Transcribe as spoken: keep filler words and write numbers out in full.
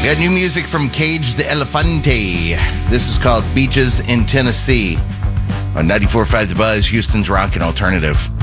Got new music from Cage the Elefante. This is called Beaches in Tennessee on ninety-four point five The Buzz, Houston's Rock and Alternative.